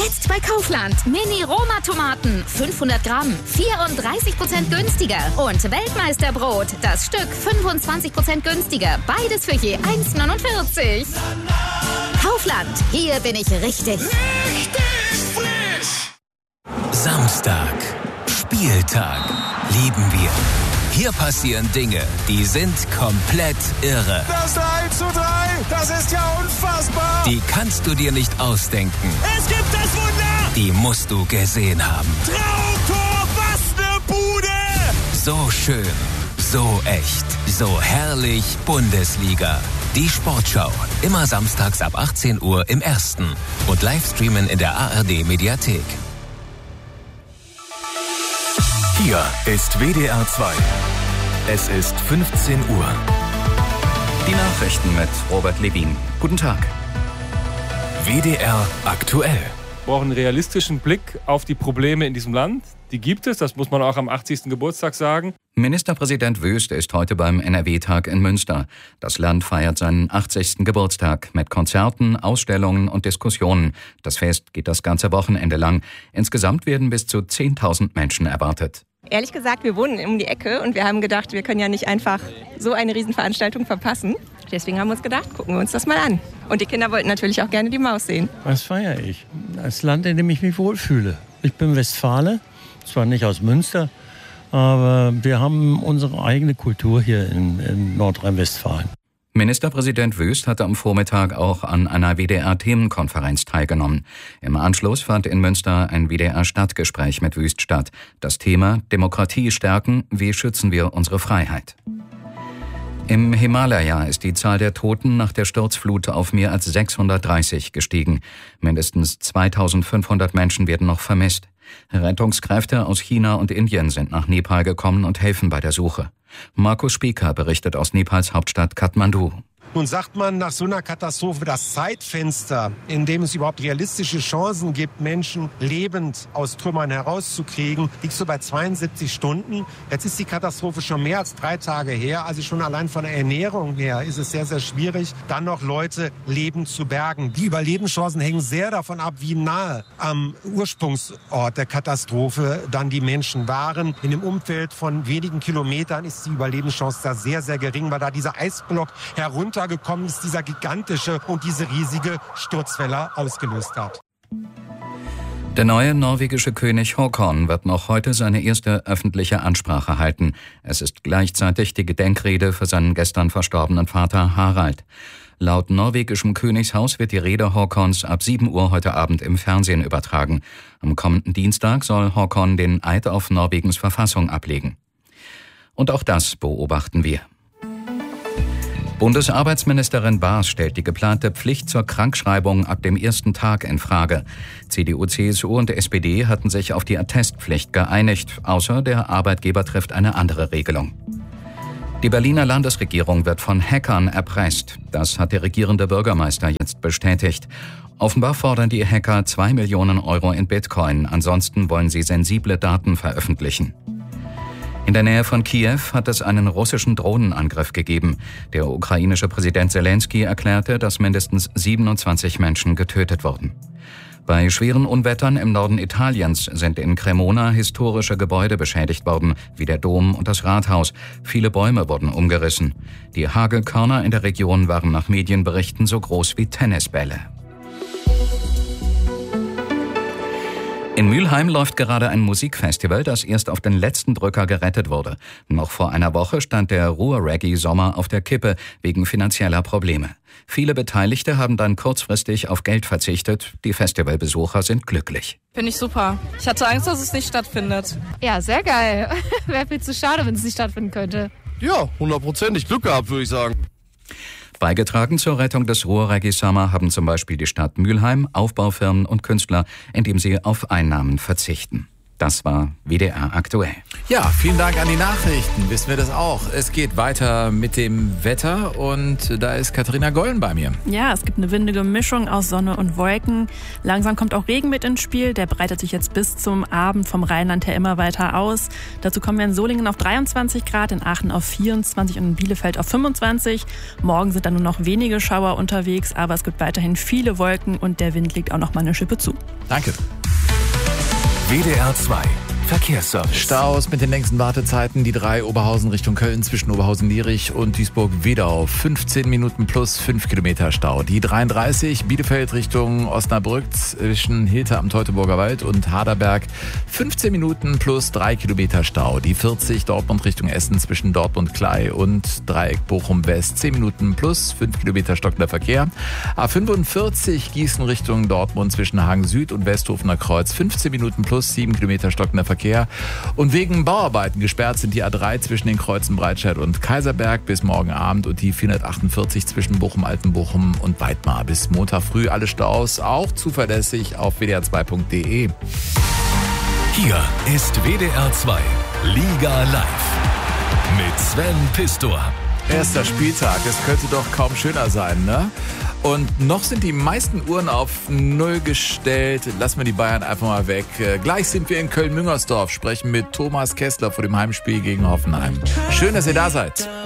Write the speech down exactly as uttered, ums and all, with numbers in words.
Jetzt bei Kaufland. Mini-Roma-Tomaten. fünfhundert Gramm. vierunddreißig Prozent günstiger. Und Weltmeisterbrot. Das Stück fünfundzwanzig Prozent günstiger. Beides für je eins neunundvierzig. Kaufland. Hier bin ich richtig. Richtig frisch. Samstag. Spieltag. Lieben wir. Hier passieren Dinge, die sind komplett irre. Das eins zu drei, das ist ja unfassbar. Die kannst du dir nicht ausdenken. Es gibt das Wunder. Die musst du gesehen haben. Traumtor, was ne Bude. So schön, so echt, so herrlich Bundesliga. Die Sportschau, immer samstags ab achtzehn Uhr im Ersten und Livestreamen in der A R D-Mediathek. Hier ist W D R zwei. Es ist fünfzehn Uhr. Die Nachrichten mit Robert Levin. Guten Tag. W D R aktuell. Wir brauchen einen realistischen Blick auf die Probleme in diesem Land. Die gibt es, das muss man auch am achtzigsten Geburtstag sagen. Ministerpräsident Wüst ist heute beim N R W-Tag in Münster. Das Land feiert seinen achtzigsten Geburtstag mit Konzerten, Ausstellungen und Diskussionen. Das Fest geht das ganze Wochenende lang. Insgesamt werden bis zu zehntausend Menschen erwartet. Ehrlich gesagt, wir wohnen um die Ecke und wir haben gedacht, wir können ja nicht einfach so eine Riesenveranstaltung verpassen. Deswegen haben wir uns gedacht, gucken wir uns das mal an. Und die Kinder wollten natürlich auch gerne die Maus sehen. Was feiere ich? Das Land, in dem ich mich wohlfühle. Ich bin Westfale, zwar nicht aus Münster, aber wir haben unsere eigene Kultur hier in, in Nordrhein-Westfalen. Ministerpräsident Wüst hatte am Vormittag auch an einer W D R-Themenkonferenz teilgenommen. Im Anschluss fand in Münster ein W D R-Stadtgespräch mit Wüst statt. Das Thema Demokratie stärken, wie schützen wir unsere Freiheit? Im Himalaya ist die Zahl der Toten nach der Sturzflut auf mehr als sechshundertdreißig gestiegen. Mindestens zweitausendfünfhundert Menschen werden noch vermisst. Rettungskräfte aus China und Indien sind nach Nepal gekommen und helfen bei der Suche. Markus Spieker berichtet aus Nepals Hauptstadt Kathmandu. Nun sagt man nach so einer Katastrophe, das Zeitfenster, in dem es überhaupt realistische Chancen gibt, Menschen lebend aus Trümmern herauszukriegen, liegt so bei zweiundsiebzig Stunden. Jetzt ist die Katastrophe schon mehr als drei Tage her. Also schon allein von der Ernährung her ist es sehr, sehr schwierig, dann noch Leute lebend zu bergen. Die Überlebenschancen hängen sehr davon ab, wie nahe am Ursprungsort der Katastrophe dann die Menschen waren. In dem Umfeld von wenigen Kilometern ist die Überlebenschance da sehr, sehr gering, weil da dieser Eisblock herunter gekommen ist, dieser gigantische und diese riesige Sturzwelle ausgelöst hat. Der neue norwegische König Håkon wird noch heute seine erste öffentliche Ansprache halten. Es ist gleichzeitig die Gedenkrede für seinen gestern verstorbenen Vater Harald. Laut norwegischem Königshaus wird die Rede Håkons ab sieben Uhr heute Abend im Fernsehen übertragen. Am kommenden Dienstag soll Håkon den Eid auf Norwegens Verfassung ablegen. Und auch das beobachten wir. Bundesarbeitsministerin Baas stellt die geplante Pflicht zur Krankschreibung ab dem ersten Tag in Frage. C D U, C S U und S P D hatten sich auf die Attestpflicht geeinigt, außer der Arbeitgeber trifft eine andere Regelung. Die Berliner Landesregierung wird von Hackern erpresst. Das hat der regierende Bürgermeister jetzt bestätigt. Offenbar fordern die Hacker zwei Millionen Euro in Bitcoin, ansonsten wollen sie sensible Daten veröffentlichen. In der Nähe von Kiew hat es einen russischen Drohnenangriff gegeben. Der ukrainische Präsident Zelensky erklärte, dass mindestens siebenundzwanzig Menschen getötet wurden. Bei schweren Unwettern im Norden Italiens sind in Cremona historische Gebäude beschädigt worden, wie der Dom und das Rathaus. Viele Bäume wurden umgerissen. Die Hagelkörner in der Region waren nach Medienberichten so groß wie Tennisbälle. In Mülheim läuft gerade ein Musikfestival, das erst auf den letzten Drücker gerettet wurde. Noch vor einer Woche stand der Ruhr-Reggae-Sommer auf der Kippe wegen finanzieller Probleme. Viele Beteiligte haben dann kurzfristig auf Geld verzichtet. Die Festivalbesucher sind glücklich. Finde ich super. Ich hatte Angst, dass es nicht stattfindet. Ja, sehr geil. Wäre viel zu schade, wenn es nicht stattfinden könnte. Ja, hundertprozentig Glück gehabt, würde ich sagen. Beigetragen zur Rettung des Ruhr-Reggae-Summer haben zum Beispiel die Stadt Mülheim, Aufbaufirmen und Künstler, indem sie auf Einnahmen verzichten. Das war W D R aktuell. Ja, vielen Dank an die Nachrichten. Wissen wir das auch. Es geht weiter mit dem Wetter und da ist Katharina Gollen bei mir. Ja, es gibt eine windige Mischung aus Sonne und Wolken. Langsam kommt auch Regen mit ins Spiel. Der breitet sich jetzt bis zum Abend vom Rheinland her immer weiter aus. Dazu kommen wir in Solingen auf dreiundzwanzig Grad, in Aachen auf vierundzwanzig und in Bielefeld auf fünfundzwanzig. Morgen sind dann nur noch wenige Schauer unterwegs, aber es gibt weiterhin viele Wolken und der Wind legt auch noch mal eine Schippe zu. Danke. W D R zwei Verkehrsservice. Staus mit den längsten Wartezeiten. Die drei Oberhausen Richtung Köln zwischen Oberhausen-Lierich und Duisburg-Wedau. fünfzehn Minuten plus fünf Kilometer Stau. Die dreiunddreißig Bielefeld Richtung Osnabrück zwischen Hilter am Teutoburger Wald und Haderberg. fünfzehn Minuten plus drei Kilometer Stau. Die vierzig Dortmund Richtung Essen zwischen Dortmund-Klei und Dreieck Bochum-West. zehn Minuten plus fünf Kilometer stockender Verkehr. A fünfundvierzig Gießen Richtung Dortmund zwischen Hagen Süd und Westhofener Kreuz. fünfzehn Minuten plus sieben Kilometer stockender Verkehr. Und wegen Bauarbeiten gesperrt sind die A drei zwischen den Kreuzen Breitscheid und Kaiserberg bis morgen Abend und die vierhundertachtundvierzig zwischen Bochum, Altenbochum und Weidmar bis Montag früh. Alle Staus auch zuverlässig auf w d r zwei punkt d e. Hier ist W D R zwei Liga Live mit Sven Pistor. Erster Spieltag, es könnte doch kaum schöner sein, ne? Und noch sind die meisten Uhren auf Null gestellt. Lassen wir die Bayern einfach mal weg. Gleich sind wir in Köln-Müngersdorf, sprechen mit Thomas Kessler vor dem Heimspiel gegen Hoffenheim. Schön, dass ihr da seid.